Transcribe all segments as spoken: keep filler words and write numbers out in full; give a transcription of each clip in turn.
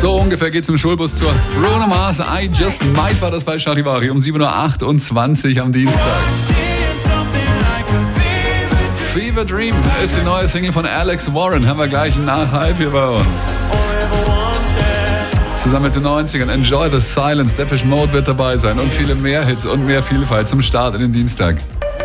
So ungefähr geht's im Schulbus zur Bruno Mars. I Just Might war das bei Charivari um sieben Uhr achtundzwanzig am Dienstag. Fever Dream ist die neue Single von Alex Warren. Haben wir gleich nach halb hier bei uns. Zusammen mit den neunzigern Enjoy the Silence, Depeche Mode wird dabei sein und viele mehr Hits und mehr Vielfalt zum Start in den Dienstag.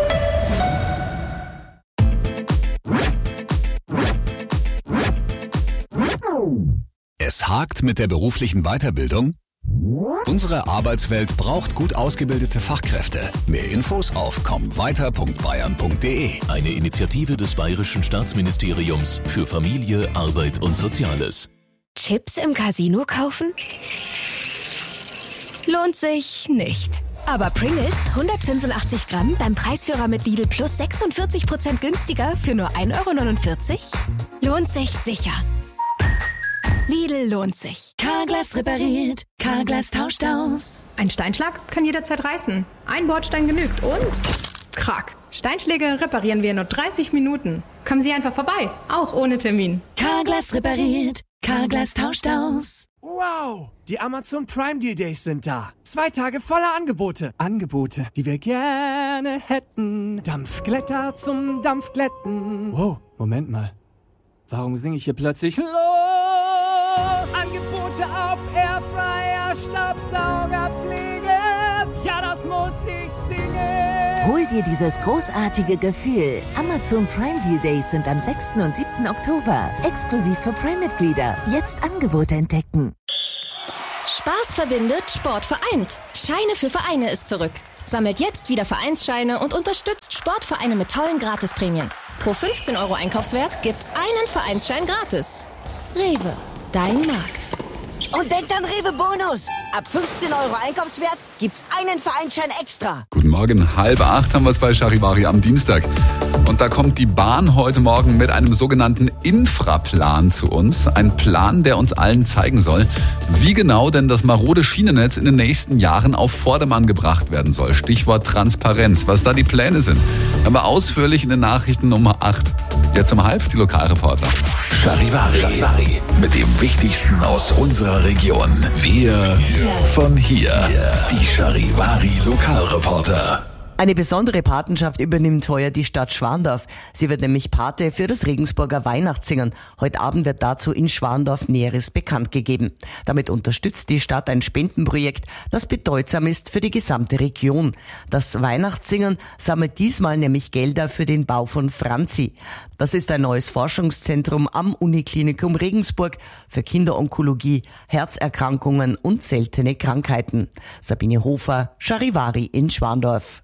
Es hakt mit der beruflichen Weiterbildung? Unsere Arbeitswelt braucht gut ausgebildete Fachkräfte. Mehr Infos auf komm weiter punkt bayern punkt de. Eine Initiative des Bayerischen Staatsministeriums für Familie, Arbeit und Soziales. Chips im Casino kaufen? Lohnt sich nicht. Aber Pringles hundertfünfundachtzig Gramm beim Preisführer mit Lidl Plus sechsundvierzig Prozent günstiger für nur ein Euro neunundvierzig? Lohnt sich sicher. Lidl lohnt sich. Carglass repariert, Carglass tauscht aus. Ein Steinschlag kann jederzeit reißen. Ein Bordstein genügt und... Krack. Steinschläge reparieren wir in nur dreißig Minuten. Kommen Sie einfach vorbei, auch ohne Termin. Carglass repariert, Carglass tauscht aus. Wow, die Amazon Prime Deal Days sind da. Zwei Tage voller Angebote. Angebote, die wir gerne hätten. Dampfglätter zum Dampfglätten. Wow, Moment mal. Warum singe ich hier plötzlich los? Angebote auf Airfryer, Staubsauger, Pflege. Ja, das muss ich singen. Hol dir dieses großartige Gefühl. Amazon Prime Deal Days sind am sechsten und siebten Oktober. Exklusiv für Prime-Mitglieder. Jetzt Angebote entdecken. Spaß verbindet, Sport vereint. Scheine für Vereine ist zurück. Sammelt jetzt wieder Vereinsscheine und unterstützt Sportvereine mit tollen Gratisprämien. Pro fünfzehn Euro Einkaufswert gibt's einen Vereinsschein gratis. Rewe, dein Markt. Und denkt an Rewe Bonus. Ab fünfzehn Euro Einkaufswert gibt's einen Vereinsschein extra. Guten Morgen, halb acht haben wir es bei Charivari am Dienstag. Und da kommt die Bahn heute Morgen mit einem sogenannten Infraplan zu uns. Ein Plan, der uns allen zeigen soll, wie genau denn das marode Schienennetz in den nächsten Jahren auf Vordermann gebracht werden soll. Stichwort Transparenz. Was da die Pläne sind, haben wir ausführlich in den Nachrichten Nummer acht. Jetzt um halb die Lokalreporter. Charivari, Charivari mit dem Wichtigsten aus unserer Region. Wir von hier. Die Charivari Lokalreporter. Eine besondere Patenschaft übernimmt heuer die Stadt Schwandorf. Sie wird nämlich Pate für das Regensburger Weihnachtssingen. Heute Abend wird dazu in Schwandorf Näheres bekannt gegeben. Damit unterstützt die Stadt ein Spendenprojekt, das bedeutsam ist für die gesamte Region. Das Weihnachtssingen sammelt diesmal nämlich Gelder für den Bau von Franzi. Das ist ein neues Forschungszentrum am Uniklinikum Regensburg für Kinderonkologie, Herzerkrankungen und seltene Krankheiten. Sabine Hofer, Charivari in Schwandorf.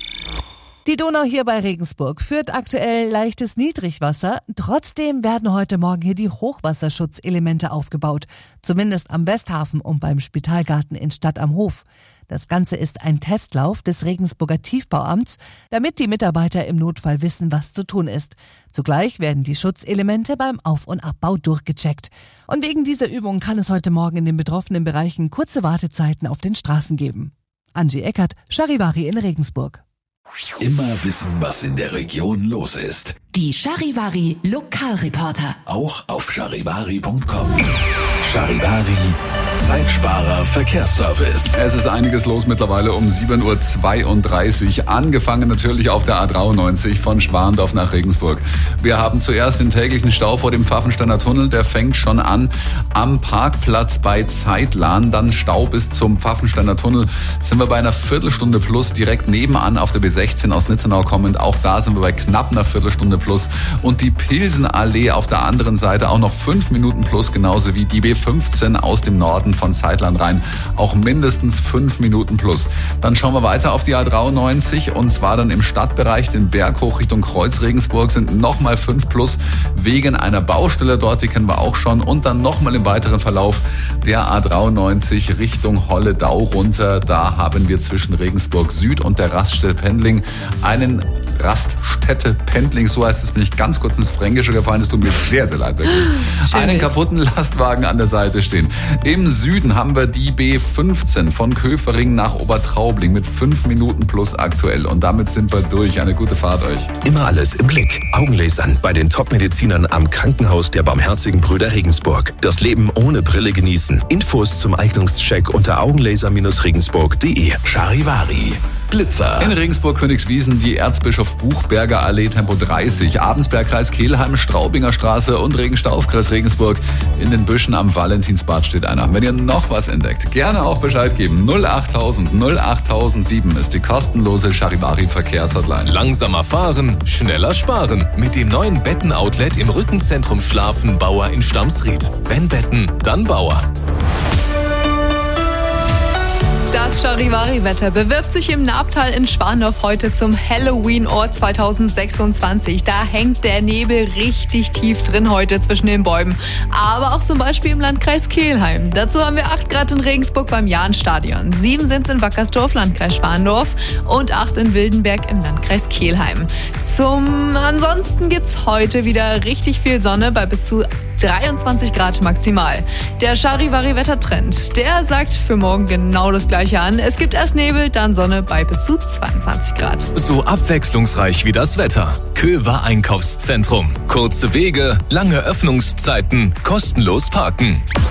Die Donau hier bei Regensburg führt aktuell leichtes Niedrigwasser. Trotzdem werden heute Morgen hier die Hochwasserschutzelemente aufgebaut. Zumindest am Westhafen und beim Spitalgarten in Stadt am Hof. Das Ganze ist ein Testlauf des Regensburger Tiefbauamts, damit die Mitarbeiter im Notfall wissen, was zu tun ist. Zugleich werden die Schutzelemente beim Auf- und Abbau durchgecheckt. Und wegen dieser Übung kann es heute Morgen in den betroffenen Bereichen kurze Wartezeiten auf den Straßen geben. Angie Eckert, Charivari in Regensburg. Immer wissen, was in der Region los ist. Die Charivari Lokalreporter. Auch auf charivari punkt com. Charivari, Zeitsparer Verkehrsservice. Es ist einiges los mittlerweile um sieben Uhr zweiunddreißig. Angefangen natürlich auf der A dreiundneunzig von Schwandorf nach Regensburg. Wir haben zuerst den täglichen Stau vor dem Pfaffensteiner Tunnel. Der fängt schon an am Parkplatz bei Zeitlan. Dann Stau bis zum Pfaffensteiner Tunnel. Sind wir bei einer Viertelstunde plus. Direkt nebenan auf der B sechzehn aus Nittenau kommend. Auch da sind wir bei knapp einer Viertelstunde plus. Und die Pilsenallee auf der anderen Seite auch noch fünf Minuten plus. Genauso wie die B fünfzehn aus dem Norden von Zeitland rein. Auch mindestens fünf Minuten plus. Dann schauen wir weiter auf die A dreiundneunzig und zwar dann im Stadtbereich den Berg hoch Richtung Kreuz Regensburg sind nochmal fünf plus wegen einer Baustelle dort, die kennen wir auch schon. Und dann nochmal im weiteren Verlauf der A dreiundneunzig Richtung Holledau runter. Da haben wir zwischen Regensburg Süd und der Raststätte Pendling einen Raststätte Pendling, so heißt es, bin ich ganz kurz ins Fränkische gefallen, das tut mir sehr, sehr leid. Wirklich. Einen kaputten Lastwagen an der Seite stehen. Im Süden haben wir die B fünfzehn von Köfering nach Obertraubling mit fünf Minuten plus aktuell. Und damit sind wir durch. Eine gute Fahrt euch. Immer alles im Blick. Augenlasern bei den Top-Medizinern am Krankenhaus der Barmherzigen Brüder Regensburg. Das Leben ohne Brille genießen. Infos zum Eignungscheck unter augenlaser regensburg punkt de. Charivari. Blitzer. In Regensburg, Königswiesen, die Erzbischof Buchberger Allee, Tempo dreißig. Abensberg, Kreis Kelheim, Straubinger Straße und Regenstauf, Kreis Regensburg. In den Büschen am Valentinsbad steht einer. Wenn ihr noch was entdeckt, gerne auch Bescheid geben. null achttausend null achttausendsieben ist die kostenlose Charivari-Verkehrshotline. Langsamer fahren, schneller sparen. Mit dem neuen Betten-Outlet im Rückenzentrum Schlafen Bauer in Stamsried. Wenn Betten, dann Bauer. Das Charivari-Wetter bewirbt sich im Nabtal in Schwandorf heute zum Halloween-Ort zweitausendsechsundzwanzig. Da hängt der Nebel richtig tief drin heute zwischen den Bäumen. Aber auch zum Beispiel im Landkreis Kelheim. Dazu haben wir acht Grad in Regensburg beim Jahnstadion. sieben sind es in Wackersdorf, Landkreis Schwandorf. Und acht in Wildenberg im Landkreis Kelheim. Zum Ansonsten gibt's heute wieder richtig viel Sonne bei bis zu dreiundzwanzig Grad maximal. Der Charivari-Wettertrend, der sagt für morgen genau das Gleiche an. Es gibt erst Nebel, dann Sonne bei bis zu zweiundzwanzig Grad. So abwechslungsreich wie das Wetter. Köver Einkaufszentrum. Kurze Wege, lange Öffnungszeiten, kostenlos parken.